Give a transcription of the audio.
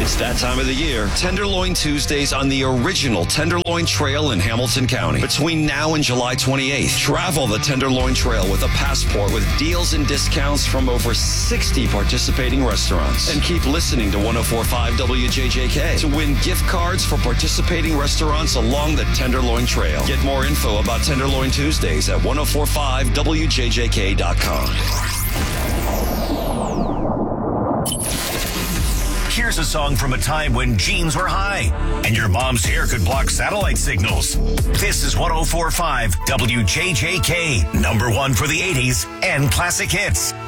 It's that time of the year. Tenderloin Tuesdays on the original Tenderloin Trail in Hamilton County. Between now and July 28th, travel the Tenderloin Trail with a passport with deals and discounts from over 60 participating restaurants. And keep listening to 104.5 WJJK to win gift cards for participating restaurants along the Tenderloin Trail. Get more info about Tenderloin Tuesdays at 1045WJJK.com. Here's a song from a time when jeans were high and your mom's hair could block satellite signals. This is 104.5 WJJK, number one for the 80s and classic hits.